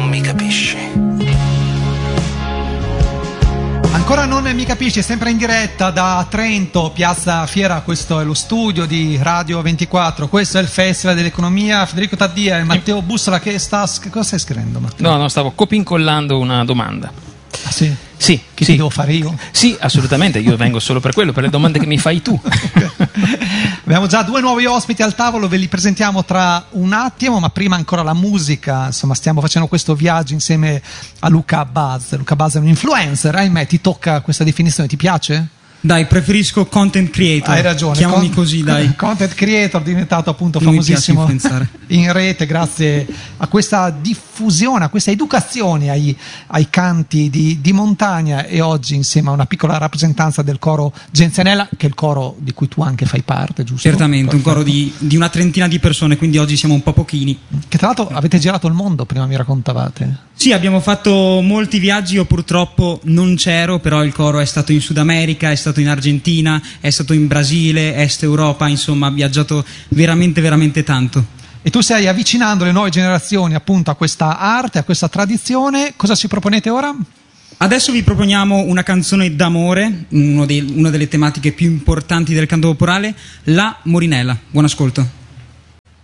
mi capisci. Ancora non mi capisci, sempre in diretta da Trento, Piazza Fiera. Questo è lo studio di Radio 24, questo è il Festival dell'Economia. Federico Taddia e Matteo Bussola, cosa stai scrivendo, Matteo? No, stavo copincollando una domanda. Ah, sì? Sì, Che sì. ti devo fare io? Sì, assolutamente, io vengo solo per quello, per le domande che mi fai tu. Abbiamo già 2 nuovi ospiti al tavolo, ve li presentiamo tra un attimo, ma prima ancora la musica. Insomma, stiamo facendo questo viaggio insieme a Luca Buzz. Luca Buzz è un influencer, ahimè, ti tocca questa definizione, ti piace? Dai, preferisco content creator. Hai ragione. Chiamami così, dai. Content creator, diventato appunto Non mi piace famosissimo influenzare. in rete grazie a questa diffusione, a questa educazione ai canti di montagna, e oggi insieme a una piccola rappresentanza del coro Genzianella, che è il coro di cui tu anche fai parte, giusto? Certamente, un coro di una trentina di persone, quindi oggi siamo un po' pochini. Che tra l'altro avete girato il mondo, prima mi raccontavate. Sì, abbiamo fatto molti viaggi, io purtroppo non c'ero, però il coro è stato in Sud America, è stato in Argentina, è stato in Brasile, Est Europa, insomma ha viaggiato veramente veramente tanto. E tu stai avvicinando le nuove generazioni appunto a questa arte, a questa tradizione. Cosa ci proponete ora? Adesso vi proponiamo una canzone d'amore, una delle tematiche più importanti del canto popolare, La Morinella. Buon ascolto.